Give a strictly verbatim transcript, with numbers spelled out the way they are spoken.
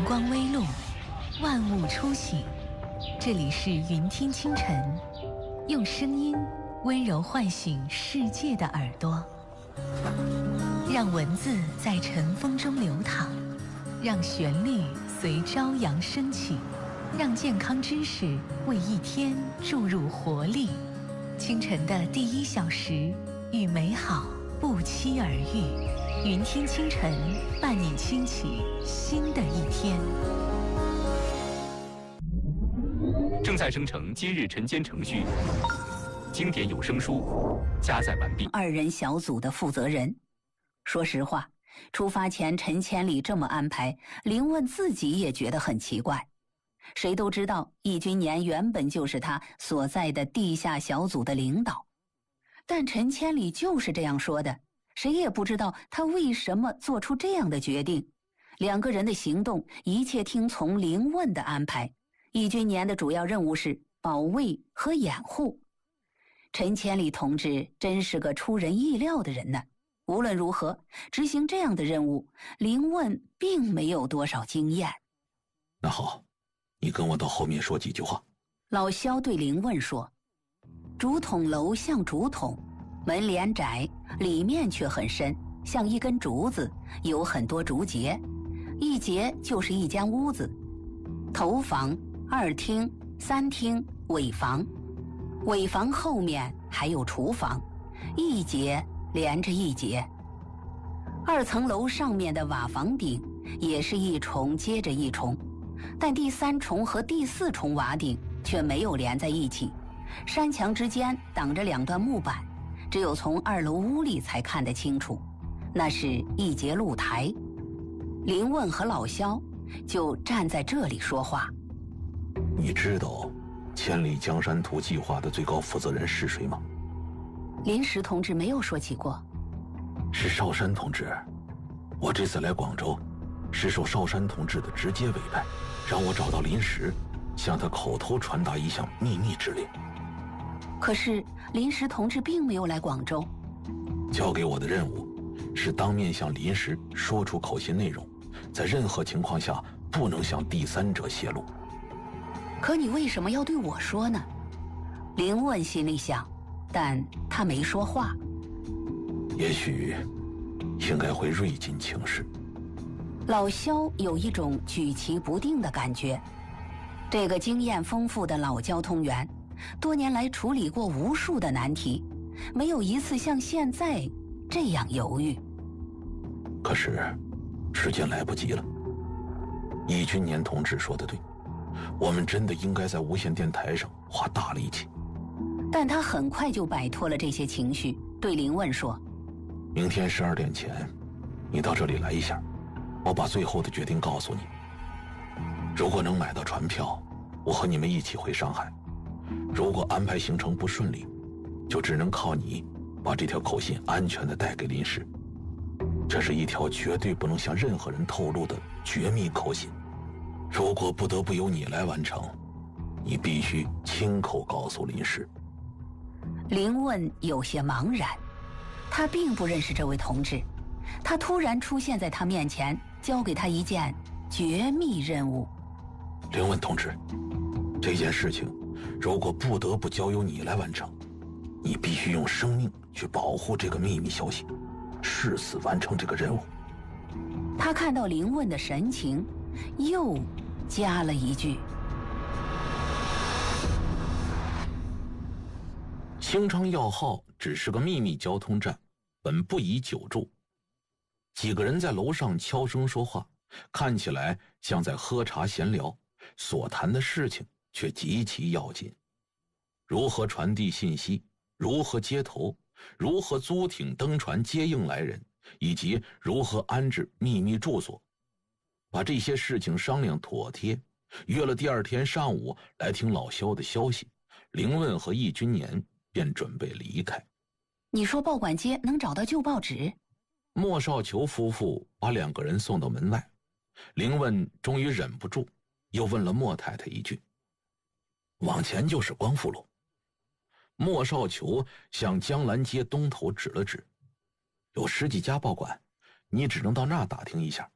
光微露，万物初醒。这里是云听清晨，用声音温柔唤醒世界的耳朵，让文字在晨风中流淌，让旋律随朝阳升起，让健康知识为一天注入活力。清晨的第一小时，与美好不期而遇。云听清晨，伴你轻启新的一天。 正在生成今日晨间程序，经典有声书加载完毕。 二人小组的负责人，说实话，出发前陈千里这么安排，林问自己也觉得很奇怪。谁都知道易君年原本就是他所在的地下小组的领导，但陈千里就是这样说的，谁也不知道他为什么做出这样的决定。两个人的行动一切听从林问的安排，易君年的主要任务是保卫和掩护。陈千里同志真是个出人意料的人呢。无论如何，执行这样的任务，林问并没有多少经验。 那好，你跟我到后面说几句话。 老萧对林问说，竹筒楼像竹筒，门帘窄，里面却很深，像一根竹子，有很多竹节，一节就是一间屋子，头房、二厅、三厅、尾房，尾房后面还有厨房，一节连着一节。二层楼上面的瓦房顶也是一重接着一重，但第三重和第四重瓦顶却没有连在一起，山墙之间挡着两段木板，只有从二楼屋里才看得清楚，那是一节露台。林问和老萧就站在这里说话。 你知道千里江山图计划的最高负责人是谁吗？ 林石同志没有说起过。 是少山同志。我这次来广州是受少山同志的直接委派，让我找到林石，向他口头传达一项秘密指令。 可是林石同志并没有来广州。 交给我的任务是当面向林石说出口信内容，在任何情况下不能向第三者泄露。 可你为什么要对我说呢？林问心里想，但他没说话。 也许应该会锐尽情势。 老萧有一种举棋不定的感觉。这个经验丰富的老交通员，多年来处理过无数的难题，没有一次像现在这样犹豫。 可是时间来不及了。易君年同志说得对，我们真的应该在无线电台上花大力气。 但他很快就摆脱了这些情绪，对林问说， 明天十二点前你到这里来一下，我把最后的决定告诉你。如果能买到船票，我和你们一起回上海；如果安排行程不顺利，就只能靠你把这条口信安全地带给林石。这是一条绝对不能向任何人透露的绝密口信，如果不得不由你来完成，你必须亲口告诉林石。 林问有些茫然，他并不认识这位同志，他突然出现在他面前，交给他一件绝密任务。 林问同志，这件事情如果不得不交由你来完成，你必须用生命去保护这个秘密消息，誓死完成这个任务。 他看到林问的神情，又加了一句， 兴昌要号只是个秘密交通站，本不宜久住。几个人在楼上悄声说话，看起来像在喝茶闲聊，所谈的事情却极其要紧。如何传递信息，如何接头，如何租艇登船接应来人，以及如何安置秘密住所。把这些事情商量妥帖，约了第二天上午来听老萧的消息，林问和易君年便准备离开。 你说报馆街能找到旧报纸？ 莫少球夫妇把两个人送到门外，林问终于忍不住，又问了莫太太一句：往前就是光复路。莫少球向江南街东头指了指，有十几家报馆，你只能到那儿打听一下。